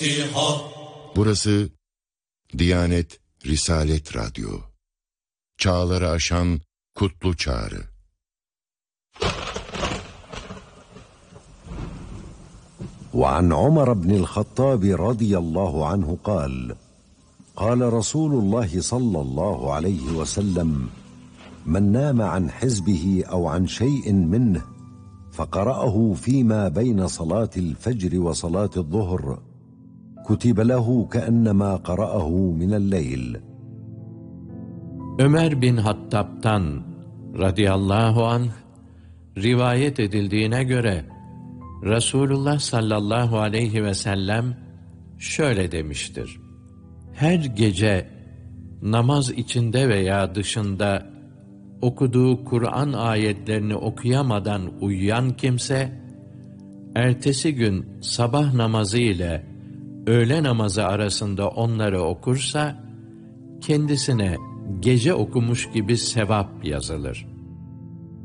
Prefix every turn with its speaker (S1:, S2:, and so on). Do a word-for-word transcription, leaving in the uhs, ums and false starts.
S1: Burası Diyanet Risalet Radyo. Çağları aşan kutlu çağrı.
S2: وعن عمر بن الخطاب رضي الله عنه قال قال رسول الله صلى الله عليه وسلم من نام عن حزبه أو عن شيء منه فقرأه فيما بين صلاة الفجر وصلاة الظهر كتب له كأنما قرأه من الليل.
S3: Ömer bin Hattab'tan radıyallahu anh rivayet edildiğine göre Resulullah sallallahu aleyhi ve sellem şöyle demiştir: her gece namaz içinde veya dışında okuduğu Kur'an ayetlerini okuyamadan uyuyan kimse, ertesi gün sabah namazı ile öğle namazı arasında onları okursa, kendisine gece okumuş gibi sevap yazılır.